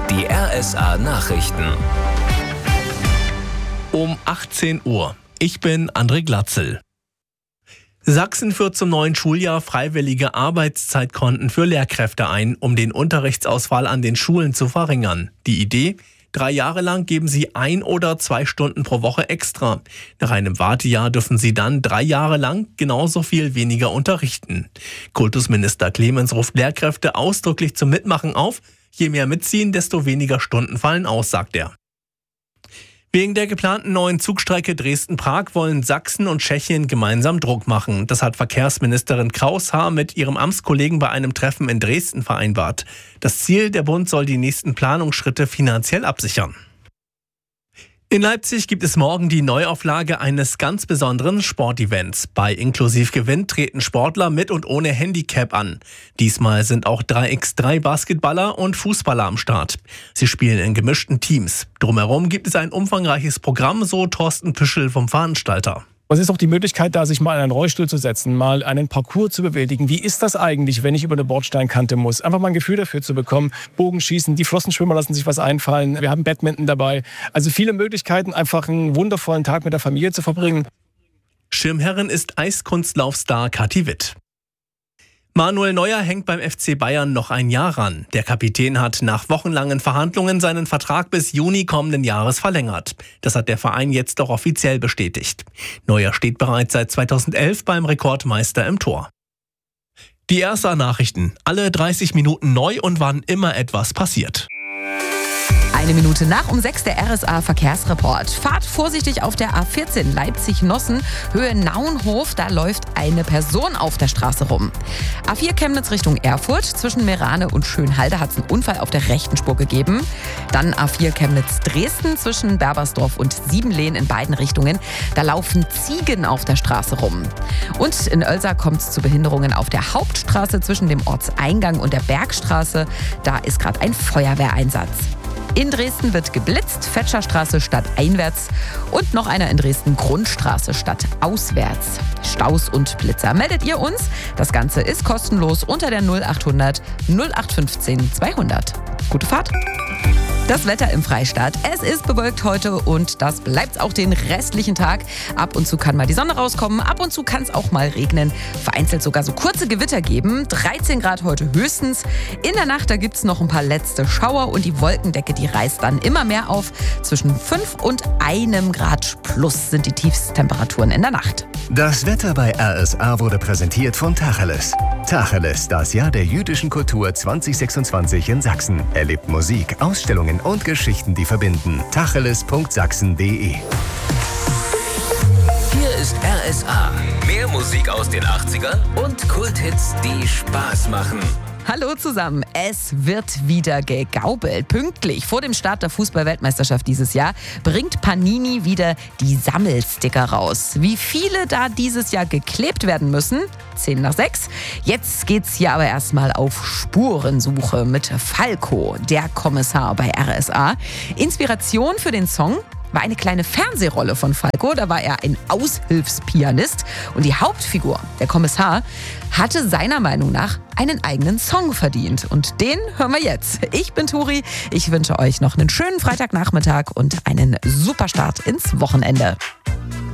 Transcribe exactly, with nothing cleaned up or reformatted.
Die R S A-Nachrichten. Um achtzehn Uhr. Ich bin André Glatzel. Sachsen führt zum neuen Schuljahr freiwillige Arbeitszeitkonten für Lehrkräfte ein, um den Unterrichtsausfall an den Schulen zu verringern. Die Idee? Drei Jahre lang geben sie ein oder zwei Stunden pro Woche extra. Nach einem Wartejahr dürfen sie dann drei Jahre lang genauso viel weniger unterrichten. Kultusminister Clemens ruft Lehrkräfte ausdrücklich zum Mitmachen auf. Je mehr mitziehen, desto weniger Stunden fallen aus, sagt er. Wegen der geplanten neuen Zugstrecke Dresden-Prag wollen Sachsen und Tschechien gemeinsam Druck machen. Das hat Verkehrsministerin Kraus-Haar mit ihrem Amtskollegen bei einem Treffen in Dresden vereinbart. Das Ziel, der Bund soll die nächsten Planungsschritte finanziell absichern. In Leipzig gibt es morgen die Neuauflage eines ganz besonderen Sportevents. Bei Inklusiv Gewinn treten Sportler mit und ohne Handicap an. Diesmal sind auch drei gegen drei Basketballer und Fußballer am Start. Sie spielen in gemischten Teams. Drumherum gibt es ein umfangreiches Programm, so Thorsten Püschel vom Veranstalter. Es ist auch die Möglichkeit, da sich mal in einen Rollstuhl zu setzen, mal einen Parcours zu bewältigen. Wie ist das eigentlich, wenn ich über eine Bordsteinkante muss? Einfach mal ein Gefühl dafür zu bekommen. Bogenschießen, die Flossenschwimmer lassen sich was einfallen. Wir haben Badminton dabei. Also viele Möglichkeiten, einfach einen wundervollen Tag mit der Familie zu verbringen. Schirmherrin ist Eiskunstlaufstar Kathi Witt. Manuel Neuer hängt beim F C Bayern noch ein Jahr ran. Der Kapitän hat nach wochenlangen Verhandlungen seinen Vertrag bis Juni kommenden Jahres verlängert. Das hat der Verein jetzt auch offiziell bestätigt. Neuer steht bereits seit zweitausendelf beim Rekordmeister im Tor. Die R S A-Nachrichten. Alle dreißig Minuten neu und wann immer etwas passiert. Eine Minute nach um sechs der R S A-Verkehrsreport. Fahrt vorsichtig auf der A vierzehn Leipzig-Nossen, Höhe Naunhof. Da läuft eine Person auf der Straße rum. A vier Chemnitz Richtung Erfurt. Zwischen Meerane und Schönhalde hat es einen Unfall auf der rechten Spur gegeben. Dann A vier Chemnitz-Dresden zwischen Berbersdorf und Siebenlehn in beiden Richtungen. Da laufen Ziegen auf der Straße rum. Und in Oelsa kommt es zu Behinderungen auf der Hauptstraße zwischen dem Ortseingang und der Bergstraße. Da ist gerade ein Feuerwehreinsatz. In Dresden wird geblitzt, Fetscherstraße stadteinwärts und noch einer in Dresden Grundstraße stadtauswärts. Staus und Blitzer meldet ihr uns. Das Ganze ist kostenlos unter der null achthundert null acht fünfzehn zweihundert. Gute Fahrt! Das Wetter im Freistaat. Es ist bewölkt heute und das bleibt auch den restlichen Tag. Ab und zu kann mal die Sonne rauskommen, ab und zu kann es auch mal regnen. Vereinzelt sogar so kurze Gewitter geben. dreizehn Grad heute höchstens. In der Nacht, da gibt es noch ein paar letzte Schauer und die Wolkendecke, die reißt dann immer mehr auf. Zwischen fünf und einem Grad plus sind die Tiefstemperaturen in der Nacht. Das Wetter bei R S A wurde präsentiert von Tacheles. Tacheles, das Jahr der jüdischen Kultur zwanzig sechsundzwanzig in Sachsen. Erlebt Musik, Ausstellungen und Geschichten, die verbinden. tacheles punkt sachsen punkt de. Hier ist R S A. Mehr Musik aus den achtzigern und Kulthits, die Spaß machen. Hallo zusammen, es wird wieder gegaubelt. Pünktlich vor dem Start der Fußball-Weltmeisterschaft dieses Jahr bringt Panini wieder die Sammelsticker raus. Wie viele da dieses Jahr geklebt werden müssen? zehn nach sechs. Jetzt geht's hier aber erstmal auf Spurensuche mit Falco, der Kommissar bei R S A. Inspiration für den Song war eine kleine Fernsehrolle von Falco. Da war er ein Aushilfspianist. Und die Hauptfigur, der Kommissar, hatte seiner Meinung nach einen eigenen Song verdient. Und den hören wir jetzt. Ich bin Turi. Ich wünsche euch noch einen schönen Freitagnachmittag und einen super Start ins Wochenende.